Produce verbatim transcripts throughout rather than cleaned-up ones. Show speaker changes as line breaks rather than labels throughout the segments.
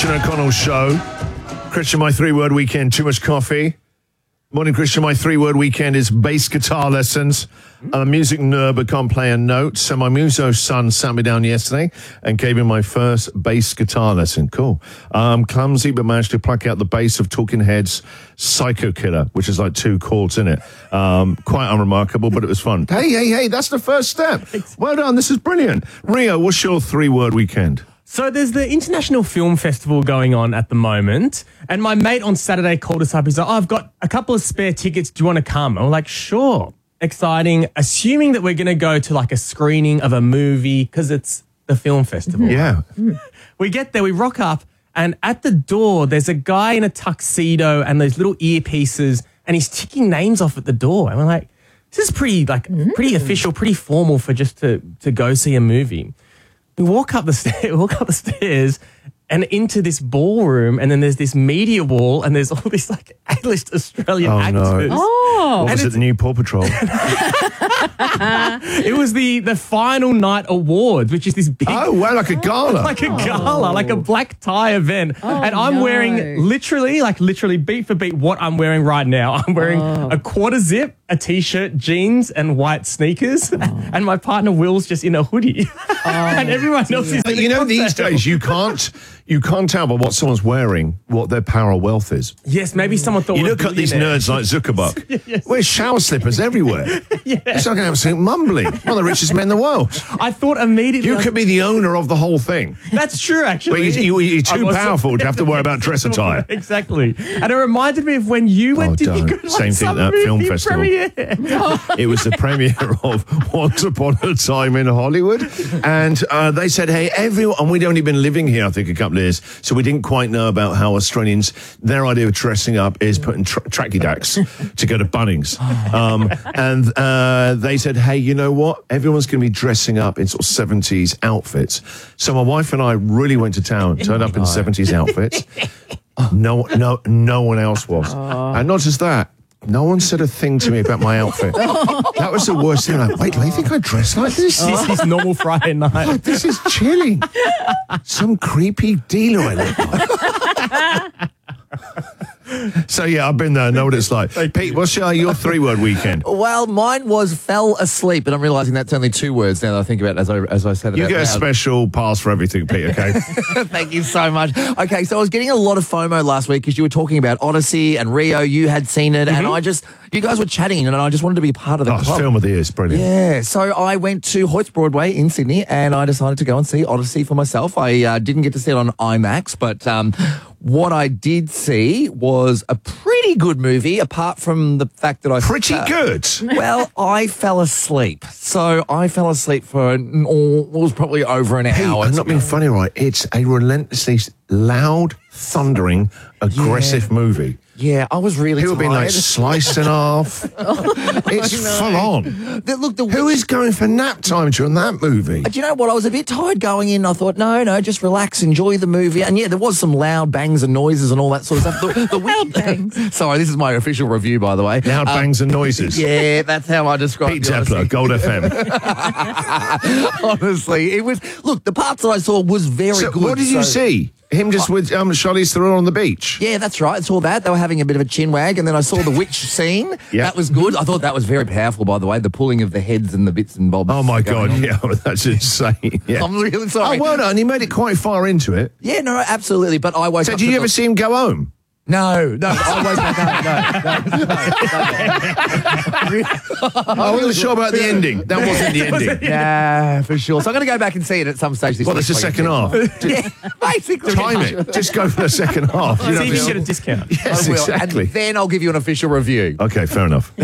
Christian O'Connell Show. Christian, my three-word weekend, too much coffee. Morning, Christian, my three-word weekend is bass guitar lessons. I'm a music nerd but can't play a note, so my muso son sat me down yesterday and gave me my first bass guitar lesson. Cool. Um, clumsy, but managed to pluck out the bass of Talking Heads' Psycho Killer, which is like two chords in it. Um, quite unremarkable, but it was fun. Hey, hey, hey, that's the first step. Well done, this is brilliant. Rio, what's your three-word weekend?
So there's the International Film Festival going on at the moment, and my mate on Saturday called us up. He's like, oh, I've got a couple of spare tickets. Do you want to come? And we're like, sure. Exciting. Assuming that we're going to go to like a screening of a movie because it's the film festival.
Yeah.
We get there, we rock up, and at the door, there's a guy in a tuxedo and those little earpieces, and he's ticking names off at the door. And we're like, this is pretty like pretty official, pretty formal for just to, to go see a movie. We walk up the stairs, walk up the stairs and into this ballroom, and then there's this media wall, and there's all these like A-list Australian
Oh,
actors.
no.
Oh,
What was it, the new Paw Patrol?
It was the the final night awards, which is this big
Oh, wow, like a gala.
like a gala, like a black tie event.
Oh,
and I'm
no.
wearing literally, like literally beat for beat what I'm wearing right now. I'm wearing
Oh.
a quarter zip, a t-shirt, jeans, and white sneakers. And my partner Will's just in a hoodie. and everyone else is
But
in
you
a
know, these
cocktail.
days, you can't you can't tell by what someone's wearing what their power or wealth is.
Yes, maybe someone thought
You
we're
look at these
billionaires.
nerds like Zuckerberg. Wear shower slippers everywhere. It's like an absolute mumbling. One of the richest men in the world.
I thought immediately.
You could be the owner of the whole thing.
That's true, actually.
But you, you, you're
I
too
was-
powerful to have to worry about dress attire.
Exactly. And it reminded me of when you went
Oh,
to
don't.
the like,
Same thing
some
at that film
movie
festival.
premiere.
It was the premiere of Once Upon a Time in Hollywood. And uh, they said, hey, everyone, and we'd only been living here, I think, a couple of years, so we didn't quite know about how Australians, their idea of dressing up is putting tra- tracky dacks to go to Bunnings. Um, and uh, they said, hey, you know what? Everyone's going to be dressing up in sort of seventies outfits. So my wife and I really went to town, turned up in seventies outfits. No, no, no one else was. And not just that, no one said a thing to me about my outfit. That was the worst thing. Like, wait, do they think I dress like this?
This is normal Friday night.
Oh, this is chilling. Some creepy dealer I look like. So, yeah, I've been there. I know what it's like. Pete, what's your, your three-word weekend?
Well, mine was fell asleep, and I'm realising that's only two words now that I think about it as I, as I said it
You
out
get a
loud.
special pass for everything, Pete, okay?
Thank you so much. Okay, so I was getting a lot of FOMO last week because you were talking about Odyssey and Rio. You had seen it, and I just, you guys were chatting, and I just wanted to be part of the
Oh,
club.
film of the year is brilliant.
Yeah, so I went to Hoyts Broadway in Sydney, and I decided to go and see Odyssey for myself. I uh, didn't get to see it on IMAX, but um, what I did see was a pretty good movie, apart from the fact that I...
Pretty
uh,
good.
Well, I fell asleep. So I fell asleep for, an, oh, it was probably over an
Pete,
hour.
I'm not being funny, right? It's a relentlessly loud, thundering, aggressive movie.
Yeah, I was really
People
tired.
being like sliced in half. It's full on.
The- look, the
Who is going for nap time during that movie?
Do you know what? I was a bit tired going in. I thought, no, no, just relax, enjoy the movie. And yeah, there was some loud bangs and noises and all that sort of stuff. The, the
Loud bangs.
Sorry, this is my official review, by the way.
Loud
Um,
bangs and noises.
Yeah, that's how I describe
Pete
it. honestly.
Zepler, Gold F M.
Honestly, it was. Look, the parts that I saw was very
So
good.
what did you
so-
see? Him just with um, Charlize Theron on the beach?
Yeah, that's right. I saw that. They were having a bit of a chin wag, and then I saw the witch scene.
Yeah.
That was good. I thought that was very powerful, by the way, the pulling of the heads and the bits and bobs.
Oh, my
going
God.
on.
Yeah, that's insane. Yeah.
I'm really sorry.
Oh, well done. He made it quite far into it.
Yeah, no, absolutely. But I woke
So
up.
did
to
you
the-
ever see him go home?
No, no, I woke up. No, no, no, no, no.
I wasn't sure about the ending. That wasn't the ending.
Yeah, for sure. So I'm going to go back and see it at some stage this
Well,
week.
that's the
if I
second
can.
half.
Yeah, basically.
Time it. Just go for the second half. You
See
don't
if you
have
get
to-
a discount.
Yes,
I will,
exactly.
And then I'll give you an official review.
Okay, fair enough.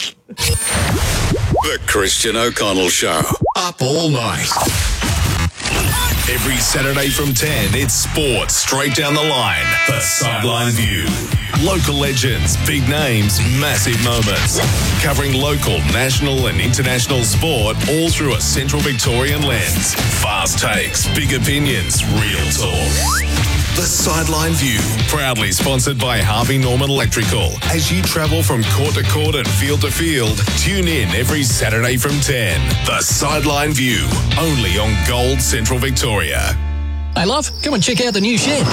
The Christian O'Connell Show. Up all night. Every Saturday from ten, it's sports straight down the line. The Sideline View. Local legends, big names, massive moments. Covering local, national and international sport all through a Central Victorian lens. Fast takes, big opinions, real talk. The Sideline View, proudly sponsored by Harvey Norman Electrical. As you travel from court to court and field to field, tune in every Saturday from ten. The Sideline View, only on Gold Central Victoria.
Hey, love, come and check out the new shed.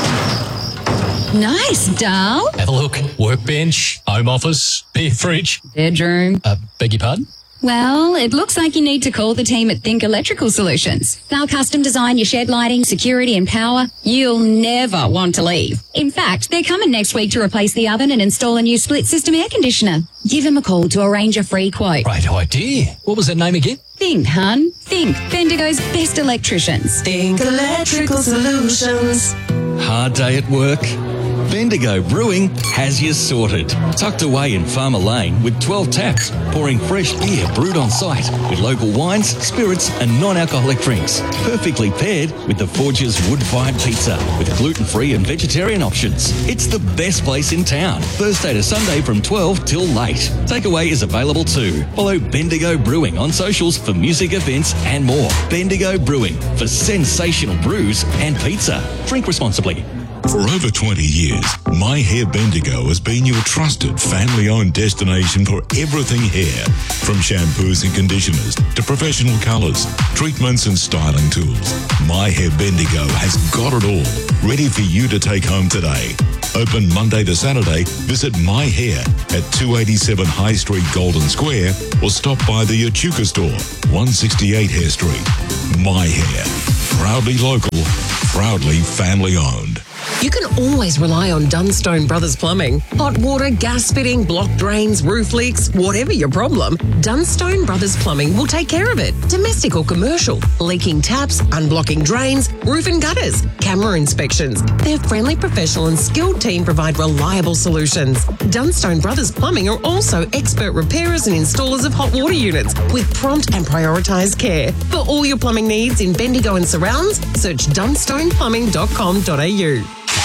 Nice, Dal.
Have a look. Workbench, home office, beer fridge.
Bedroom.
Uh, beg your pardon?
Well, it looks like you need to call the team at Think Electrical Solutions. They'll custom design your shed lighting, security and power. You'll never want to leave. In fact, they're coming next week to replace the oven and install a new split system air conditioner. Give them a call to arrange a free quote.
Great idea. What was that name again?
Think, hun. Think. Bendigo's best electricians.
Think Electrical Solutions.
Hard day at work? Bendigo Brewing has you sorted. Tucked away in Farmer Lane with twelve taps, pouring fresh beer brewed on site with local wines, spirits and non-alcoholic drinks. Perfectly paired with the Forge's wood-fired pizza with gluten-free and vegetarian options. It's the best place in town. Thursday to Sunday from twelve till late. Takeaway is available too. Follow Bendigo Brewing on socials for music events and more. Bendigo Brewing for sensational brews and pizza. Drink responsibly.
For over twenty years, My Hair Bendigo has been your trusted family-owned destination for everything hair. From shampoos and conditioners to professional colours, treatments and styling tools. My Hair Bendigo has got it all, ready for you to take home today. Open Monday to Saturday, visit My Hair at two eighty-seven High Street, Golden Square, or stop by the Echuca store, one sixty-eight Hare Street. My Hair, proudly local, proudly family-owned.
You can always rely on Dunstone Brothers Plumbing. Hot water, gas fitting, block drains, roof leaks, whatever your problem, Dunstone Brothers Plumbing will take care of it. Domestic or commercial, leaking taps, unblocking drains, roof and gutters, camera inspections. Their friendly, professional and skilled team provide reliable solutions. Dunstone Brothers Plumbing are also expert repairers and installers of hot water units with prompt and prioritised care. For all your plumbing needs in Bendigo and surrounds, search dunstone plumbing dot com dot a u.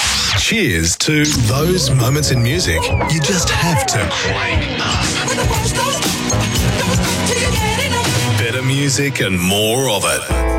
Cheers to those moments in music you just have to crank up. Better music and more of it.